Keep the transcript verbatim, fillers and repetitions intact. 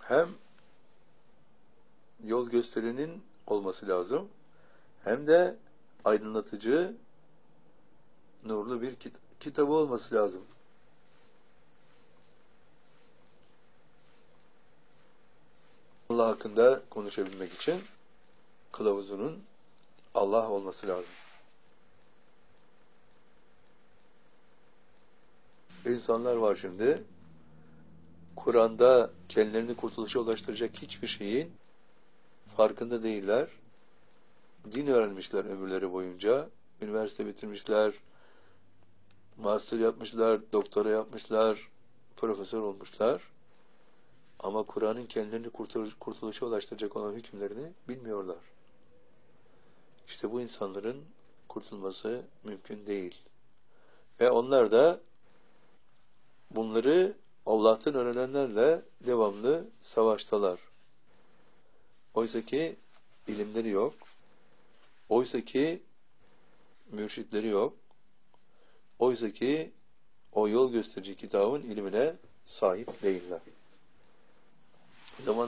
hem yol gösterinin olması lazım, hem de aydınlatıcı, nurlu bir kit- kitabı olması lazım. Allah hakkında konuşabilmek için kılavuzunun Allah olması lazım. İnsanlar var şimdi, Kur'an'da kendilerini kurtuluşa ulaştıracak hiçbir şeyin farkında değiller. Din öğrenmişler ömürleri boyunca. Üniversite bitirmişler, master yapmışlar, doktora yapmışlar, profesör olmuşlar. Ama Kur'an'ın kendilerini kurtuluşa ulaştıracak olan hükümlerini bilmiyorlar. İşte bu insanların kurtulması mümkün değil. Ve onlar da bunları Allah'tan öğrenenlerle devamlı savaştalar. Oysa ki ilimleri yok. Oysa ki mürşitleri yok. Oysa ki o yol gösterici kitabın ilmine sahip değiller. Zaman